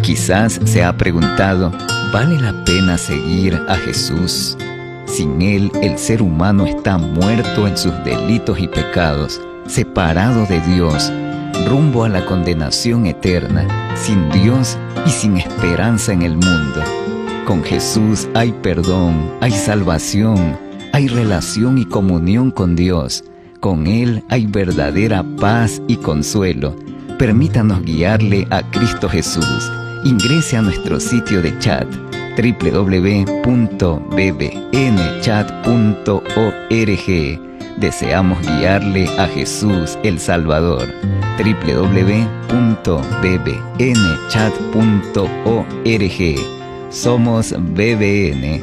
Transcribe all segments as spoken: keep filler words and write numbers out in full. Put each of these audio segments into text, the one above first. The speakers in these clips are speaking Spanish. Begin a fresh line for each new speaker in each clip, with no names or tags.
Quizás se ha preguntado, ¿vale la pena seguir a Jesús? Sin Él, el ser humano está muerto en sus delitos y pecados, separado de Dios, rumbo a la condenación eterna, sin Dios y sin esperanza en el mundo. Con Jesús hay perdón, hay salvación, hay relación y comunión con Dios. Con Él hay verdadera paz y consuelo. Permítanos guiarle a Cristo Jesús. Ingrese a nuestro sitio de chat doble u doble u doble u punto b b n chat punto org. Deseamos guiarle a Jesús el Salvador. doble u doble u doble u punto b b n chat punto org. Somos B B N.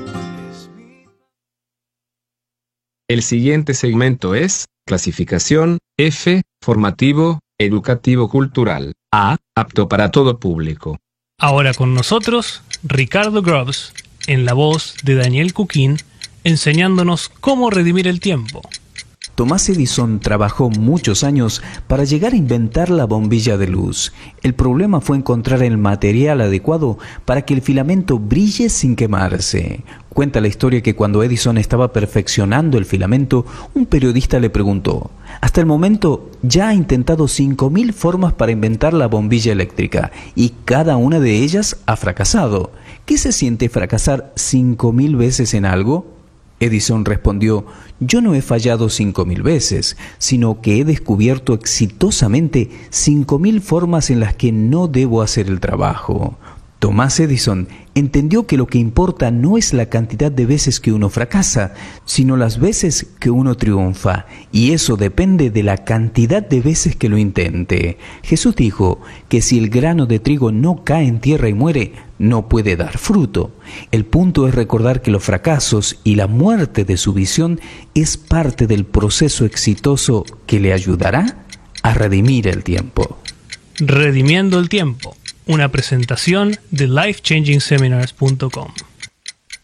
El siguiente segmento es clasificación F, formativo, educativo cultural. A, apto para todo público.
Ahora con nosotros, Ricardo Grubbs, en la voz de Daniel Cuquín, enseñándonos cómo redimir el tiempo.
Thomas Edison trabajó muchos años para llegar a inventar la bombilla de luz. El problema fue encontrar el material adecuado para que el filamento brille sin quemarse. Cuenta la historia que cuando Edison estaba perfeccionando el filamento, un periodista le preguntó: hasta el momento ya ha intentado cinco mil formas para inventar la bombilla eléctrica y cada una de ellas ha fracasado. ¿Qué se siente fracasar cinco mil veces en algo? Edison respondió: yo no he fallado cinco mil veces, sino que he descubierto exitosamente cinco mil formas en las que no debo hacer el trabajo. Thomas Edison entendió que lo que importa no es la cantidad de veces que uno fracasa, sino las veces que uno triunfa, y eso depende de la cantidad de veces que lo intente. Jesús dijo que si el grano de trigo no cae en tierra y muere, no puede dar fruto. El punto es recordar que los fracasos y la muerte de su visión es parte del proceso exitoso que le ayudará a redimir el tiempo.
Redimiendo el tiempo. Una presentación de life changing seminars punto com.